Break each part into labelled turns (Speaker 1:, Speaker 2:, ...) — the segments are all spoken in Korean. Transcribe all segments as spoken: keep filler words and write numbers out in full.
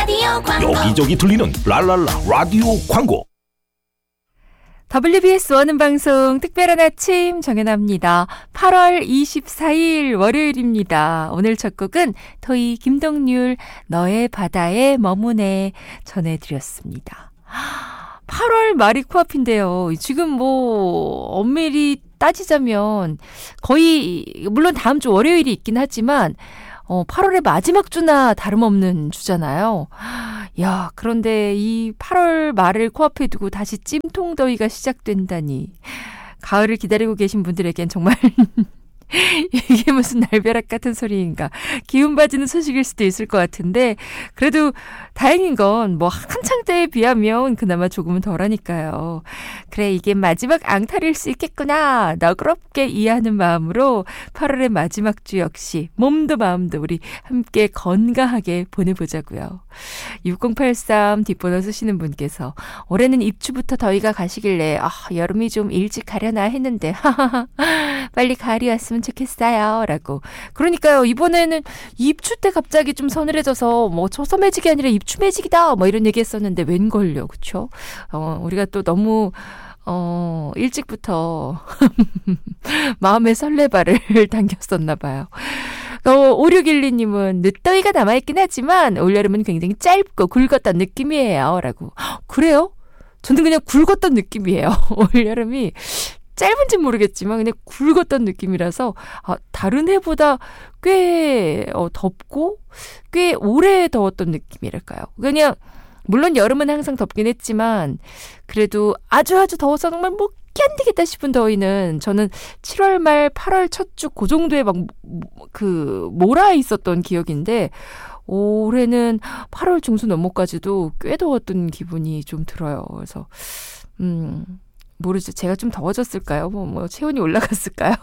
Speaker 1: 라디오 광고.
Speaker 2: 여기저기 들리는 랄랄라 라디오 광고.
Speaker 3: 더블유비에스 원음 방송 특별한 아침 정연아입니다. 팔월 이십사일 월요일입니다. 오늘 첫 곡은 토이 김동률 너의 바다에 머무네 전해드렸습니다. 팔월 말이 코앞인데요. 지금 뭐 엄밀히 따지자면 거의 물론 다음 주 월요일이 있긴 하지만 어, 팔월의 마지막 주나 다름없는 주잖아요. 야, 그런데 이 팔월 말을 코앞에 두고 다시 찜통더위가 시작된다니. 가을을 기다리고 계신 분들에겐 정말 이게 무슨 날벼락 같은 소리인가. 기운 빠지는 소식일 수도 있을 것 같은데 그래도 다행인 건 뭐 한창 때에 비하면 그나마 조금은 덜하니까요. 그래, 이게 마지막 앙탈일 수 있겠구나. 너그럽게 이해하는 마음으로 팔월의 마지막 주 역시 몸도 마음도 우리 함께 건강하게 보내보자고요. 육공팔삼 뒷번호 쓰시는 분께서 올해는 입추부터 더위가 가시길래 아, 여름이 좀 일찍 가려나 했는데 빨리 가을이 왔으면 좋겠어요 라고. 그러니까요, 이번에는 입추 때 갑자기 좀 서늘해져서 뭐 초서매직이 아니라 입추매직이다 뭐 이런 얘기 했었는데 웬걸요, 그쵸? 어, 우리가 또 너무 어, 일찍부터 마음의 설레발을 당겼었나 봐요. 어, 오육일이님은 늦더위가 남아있긴 하지만 올여름은 굉장히 짧고 굵었던 느낌이에요 라고. 그래요? 저는 그냥 굵었던 느낌이에요. 올여름이 짧은지 모르겠지만 그냥 굵었던 느낌이라서 아, 다른 해보다 꽤 어, 덥고 꽤 오래 더웠던 느낌이랄까요. 그냥 물론 여름은 항상 덥긴 했지만 그래도 아주 아주 더워서 정말 못 견디겠다 싶은 더위는 저는 칠월 말 팔월 첫 주 그 정도에 막 그 몰아 있었던 기억인데 올해는 팔월 중순 넘어까지도 꽤 더웠던 기분이 좀 들어요. 그래서 음 모르죠. 제가 좀 더워졌을까요? 뭐, 뭐 체온이 올라갔을까요?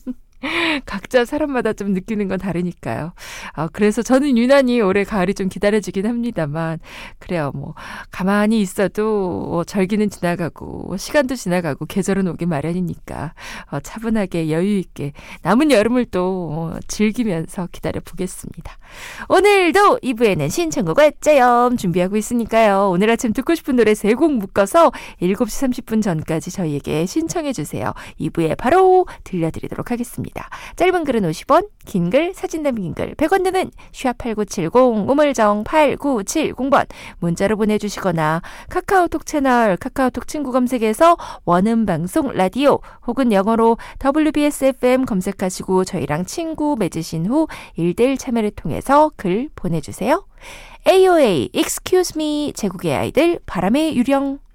Speaker 3: 각자 사람마다 좀 느끼는 건 다르니까요. 아, 그래서 저는 유난히 올해 가을이 좀 기다려지긴 합니다만 그래요. 뭐 가만히 있어도 뭐 절기는 지나가고 시간도 지나가고 계절은 오기 마련이니까 어, 차분하게 여유 있게 남은 여름을 또 어, 즐기면서 기다려보겠습니다. 오늘도 이 부에는 신청곡 째염 준비하고 있으니까요. 오늘 아침 듣고 싶은 노래 세 곡 묶어서 일곱 시 삼십 분 전까지 저희에게 신청해 주세요. 이 부에 바로 들려드리도록 하겠습니다. 짧은 글은 오십 원, 긴 글, 사진 남긴 글 백 원 드는 샵팔구칠공, 우물정 팔구칠공 번 문자로 보내주시거나 카카오톡 채널, 카카오톡 친구 검색에서 원음방송 라디오 혹은 영어로 더블유비에스 에프엠 검색하시고 저희랑 친구 맺으신 후 일 대일 참여를 통해서 글 보내주세요. 에이오에이, Excuse Me, 제국의 아이들, 바람의 유령.